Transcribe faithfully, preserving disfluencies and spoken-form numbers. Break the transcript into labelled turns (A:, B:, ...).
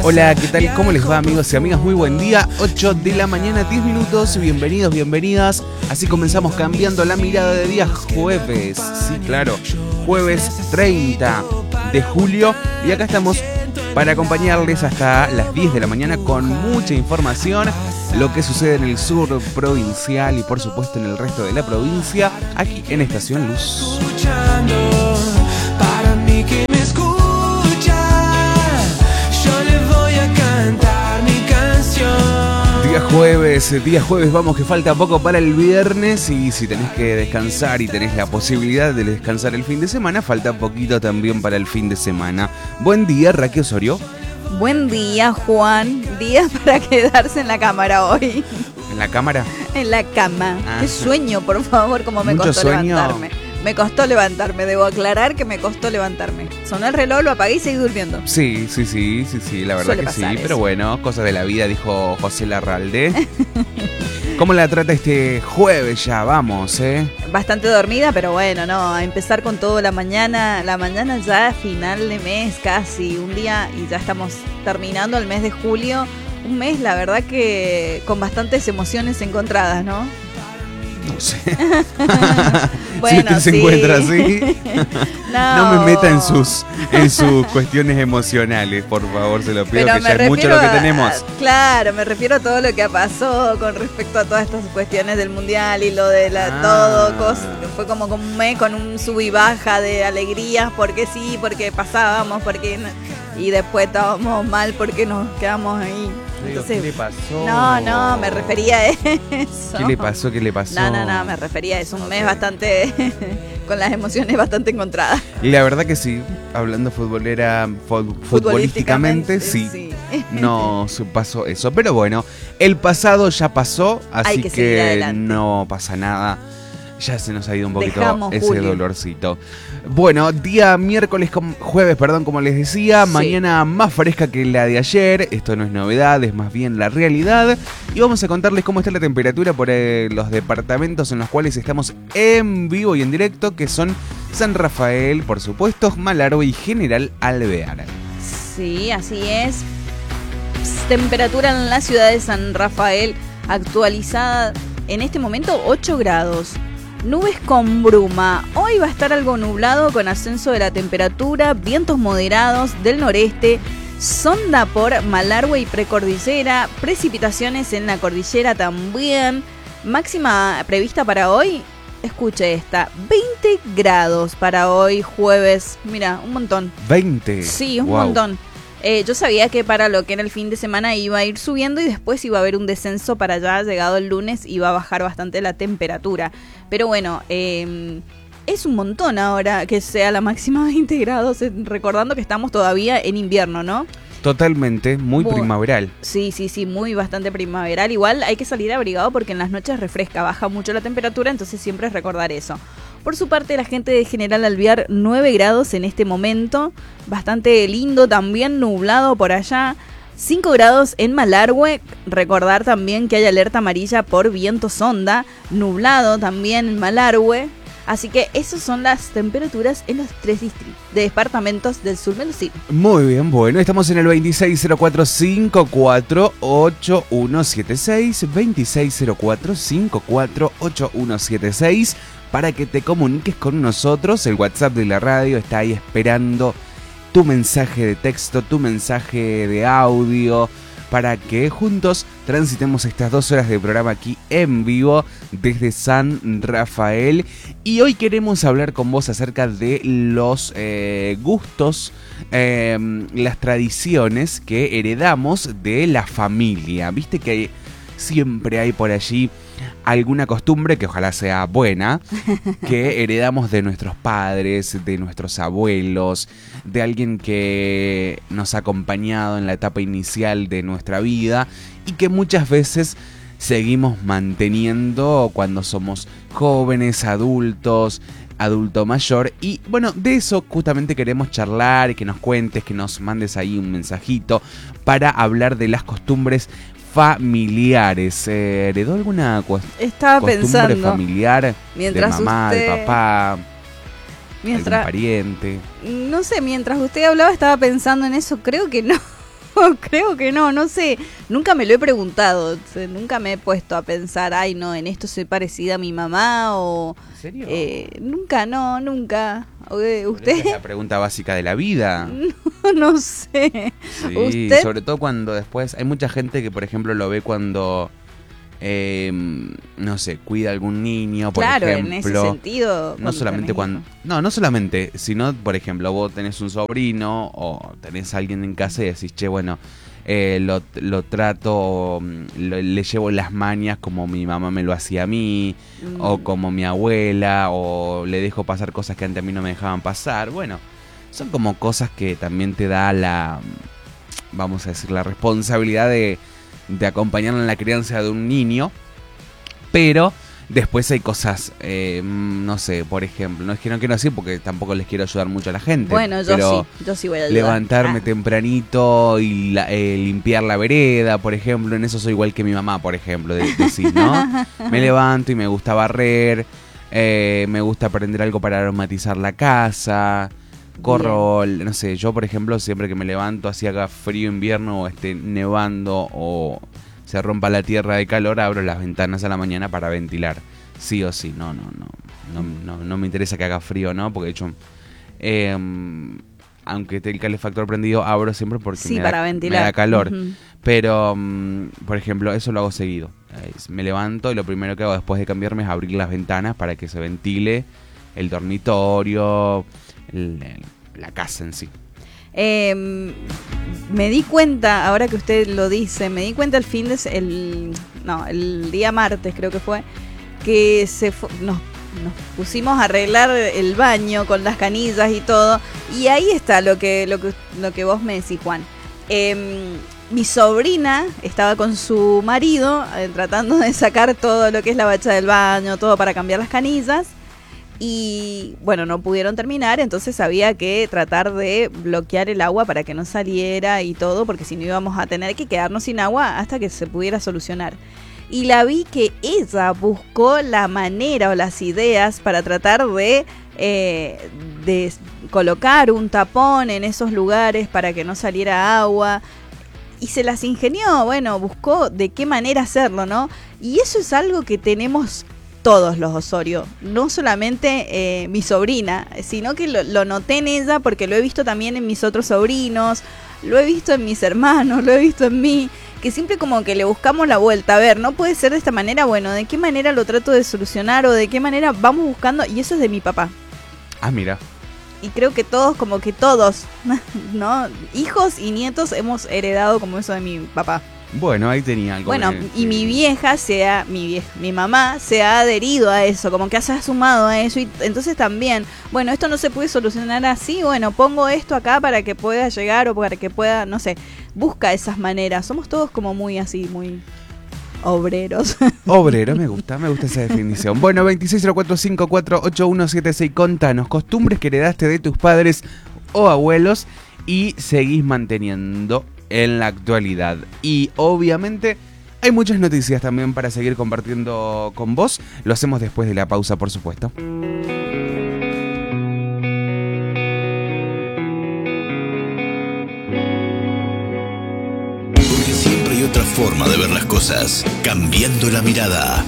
A: Hola, ¿qué tal? ¿Cómo les va, amigos y amigas? Muy buen día, ocho de la mañana, diez minutos, bienvenidos, bienvenidas. Así comenzamos cambiando la mirada de día jueves, sí, claro, jueves treinta de julio. Y acá estamos para acompañarles hasta las diez de la mañana con mucha información, lo que sucede en el sur provincial y por supuesto en el resto de la provincia, aquí en Estación Luz.
B: Para mí que me escucha, yo le voy a cantar mi canción.
A: Día jueves, día jueves, vamos que falta poco para el viernes y si tenés que descansar y tenés la posibilidad de descansar el fin de semana, falta poquito también para el fin de semana. Buen día, Raquel Osorio.
C: Buen día, Juan. Día para quedarse en la cámara hoy.
A: ¿En la cámara?
C: En la cama.
A: Ajá.
C: Qué sueño, por favor, como me
A: ¿Mucho
C: costó
A: sueño?
C: levantarme. Me costó levantarme, debo aclarar que me costó levantarme. Sonó el reloj, lo apagué y seguí durmiendo.
A: Sí, sí, sí, sí, sí, la verdad
C: Suele
A: que sí,
C: pasar eso.
A: pero bueno, cosas de la vida, dijo José Larralde. ¿Cómo la trata este jueves ya? Vamos, ¿eh?
C: Bastante dormida, pero bueno, no, a empezar con todo la mañana. La mañana ya final de mes casi, un día y ya estamos terminando el mes de julio. Un mes, la verdad que con bastantes emociones encontradas, ¿no?
A: No sé.
C: Bueno,
A: si usted se
C: sí.
A: encuentra así,
C: No.
A: no me meta en sus en sus cuestiones emocionales, por favor, se lo pido,
C: Pero
A: que
C: me
A: ya es mucho lo que
C: a-
A: tenemos.
C: Claro, me refiero a todo lo que ha pasado con respecto a todas estas cuestiones del mundial y lo de la
A: Ah.
C: todo. Cos, fue como, como un mes con un sub y baja de alegrías, porque sí, porque pasábamos, porque no- y después estábamos mal porque nos quedamos ahí.
A: Digo,
C: Entonces,
A: ¿qué le pasó?
C: no, no, me refería a eso.
A: ¿Qué le pasó? ¿Qué le pasó?
C: No, no, no, me refería a eso. Un
A: Ok.
C: mes bastante con las emociones bastante encontradas.
A: Y la verdad que sí, hablando futbolera, fu- futbolísticamente, sí.
C: sí.
A: Nos pasó eso, pero bueno, el pasado ya pasó, así
C: Hay que seguir
A: que
C: adelante.
A: no pasa nada. Ya se nos ha ido un poquito
C: Dejamos
A: ese
C: Julio.
A: dolorcito. Bueno, día miércoles, com- jueves, perdón, como les decía,
C: Sí.
A: mañana más fresca que la de ayer. Esto no es novedad, es más bien la realidad. Y vamos a contarles cómo está la temperatura por eh, los departamentos en los cuales estamos en vivo y en directo, que son San Rafael, por supuesto, Malargüe y General Alvear.
C: Sí, así es. Temperatura en la ciudad de San Rafael actualizada en este momento ocho grados. Nubes con bruma. Hoy va a estar algo nublado con ascenso de la temperatura, vientos moderados del noreste, sonda por Malargüe y precordillera, precipitaciones en la cordillera también. Máxima prevista para hoy, escuche esta, veinte grados para hoy jueves. Mira, un montón.
A: veinte.
C: Sí, un
A: Wow.
C: montón. Eh, yo sabía que para lo que era el fin de semana iba a ir subiendo y después iba a haber un descenso para allá, llegado el lunes iba a bajar bastante la temperatura. Pero bueno, eh, es un montón ahora que sea la máxima veinte grados, eh, recordando que estamos todavía en invierno, ¿no?
A: Totalmente, muy
C: Muy-
A: primaveral.
C: Sí, sí, sí, muy bastante primaveral. Igual hay que salir abrigado porque en las noches refresca, baja mucho la temperatura, entonces siempre es recordar eso. Por su parte, la gente de General Alvear, nueve grados en este momento, bastante lindo, también nublado por allá. cinco grados en Malargüe, recordar también que hay alerta amarilla por viento sonda, nublado también en Malargüe. Así que esas son las temperaturas en los tres distritos de departamentos del sur mendocino.
A: Muy bien, bueno, estamos en el veintiséis cero cuatro cinco cuatro ocho uno siete seis, veintiséis cero cuatro cinco cuatro ocho uno siete seis, para que te comuniques con nosotros. El WhatsApp de la radio está ahí esperando tu mensaje de texto, tu mensaje de audio, para que juntos transitemos estas dos horas de programa aquí en vivo desde San Rafael. Y hoy queremos hablar con vos acerca de los eh, gustos, eh, las tradiciones que heredamos de la familia. Viste que hay- siempre hay por allí alguna costumbre, que ojalá sea buena, que heredamos de nuestros padres, de nuestros abuelos, de alguien que nos ha acompañado en la etapa inicial de nuestra vida y que muchas veces seguimos manteniendo cuando somos jóvenes, adultos, adulto mayor. Y bueno, de eso justamente queremos charlar, que nos cuentes, que nos mandes ahí un mensajito para hablar de las costumbres familiares. Eh, ¿Heredó alguna cu-
C: Estaba
A: costumbre
C: pensando,
A: familiar
C: mientras
A: de mamá, de
C: usted-
A: papá, algún
C: mientras,
A: pariente?
C: no sé, mientras usted hablaba estaba pensando en eso, creo que no. creo que no, no sé. Nunca me lo he preguntado. O sea, nunca me he puesto a pensar, ay, no, en esto soy parecida a mi mamá o...
A: ¿En serio?
C: Eh, nunca, no, nunca. Eh,
A: Pero
C: ¿Usted?
A: esa es la pregunta básica de la vida.
C: No, no sé.
A: Sí,
C: ¿Usted?
A: sobre todo cuando después... Hay mucha gente que, por ejemplo, lo ve cuando... Eh, no sé, cuida a algún niño, por
C: Claro,
A: ejemplo.
C: en ese sentido.
A: No
C: cuando
A: solamente
C: tenés
A: cuando...
C: hijos.
A: No, no solamente, sino, por ejemplo, vos tenés un sobrino o tenés a alguien en casa y decís, che, bueno, eh, lo, lo trato, lo- le llevo las mañas como mi mamá me lo hacía a mí,
C: Mm.
A: o como mi abuela, o le dejo pasar cosas que antes a mí no me dejaban pasar. Bueno, son como cosas que también te da la, vamos a decir, la responsabilidad de, de acompañar en la crianza de un niño, pero después hay cosas, eh, no sé, por ejemplo, no es que no quiero decir porque tampoco les quiero ayudar mucho a la gente.
C: Bueno, yo
A: pero
C: sí, yo sí voy a ayudar.
A: levantarme
C: Ah.
A: tempranito y la- eh, limpiar la vereda, por ejemplo, en eso soy igual que mi mamá, por ejemplo, de, decís, ¿no? Me levanto y me gusta barrer, eh, me gusta aprender algo para aromatizar la casa, corro, no sé, yo por ejemplo siempre que me levanto, así haga frío invierno o esté nevando o se rompa la tierra de calor, abro las ventanas a la mañana para ventilar, sí o sí, no, no, no, no, no, no me interesa que haga frío, ¿no? Porque de hecho... Eh, aunque esté el calefactor prendido, abro siempre porque
C: Sí,
A: me,
C: para
A: da, me
C: ventilar.
A: da calor.
C: Ujú.
A: Pero, mm, por ejemplo, eso lo hago seguido. Eh, Me levanto y lo primero que hago después de cambiarme es abrir las ventanas para que se ventile el dormitorio, el- el- la casa en sí.
C: Eh, me di cuenta, ahora que usted lo dice, me di cuenta el fin de... se- El, no, el día martes creo que fue, que se fu- nos, nos pusimos a arreglar el baño con las canillas y todo. Y ahí está lo que, lo que, lo que vos me decís, Juan. Eh, mi sobrina estaba con su marido eh, tratando de sacar todo lo que es la bacha del baño, todo para cambiar las canillas. Y bueno, no pudieron terminar, entonces había que tratar de bloquear el agua para que no saliera y todo, porque si no íbamos a tener que quedarnos sin agua hasta que se pudiera solucionar. Y la vi que ella buscó la manera o las ideas para tratar de, eh, de colocar un tapón en esos lugares para que no saliera agua. Y se las ingenió, bueno, buscó de qué manera hacerlo, ¿no? Y eso es algo que tenemos todos los Osorio, no solamente eh, mi sobrina, sino que lo, lo noté en ella porque lo he visto también en mis otros sobrinos, lo he visto en mis hermanos, lo he visto en mí, que siempre como que le buscamos la vuelta. A ver, no puede ser de esta manera, bueno, ¿de qué manera lo trato de solucionar o de qué manera vamos buscando? Y eso es de mi papá.
A: Ah, mira.
C: Y creo que todos, como que todos, ¿no? Hijos y nietos hemos heredado como eso de mi papá.
A: Bueno, ahí tenía algo.
C: Bueno,
A: que-
C: y mi vieja se ha, mi vieja, mi mamá se ha adherido a eso, como que se ha sumado a eso y entonces también, bueno, esto no se puede solucionar así, bueno, pongo esto acá para que pueda llegar o para que pueda, no sé, busca esas maneras. Somos todos como muy así, muy obreros.
A: Obrero, me gusta, me gusta esa definición. Bueno, veintiséis cero cuatro cinco cuatro ocho uno siete seis, contanos costumbres que heredaste de tus padres o abuelos y seguís manteniendo en la actualidad. Y obviamente hay muchas noticias también para seguir compartiendo con vos. Lo hacemos después de la pausa, por supuesto.
D: Porque siempre hay otra forma de ver las cosas. Cambiando la mirada.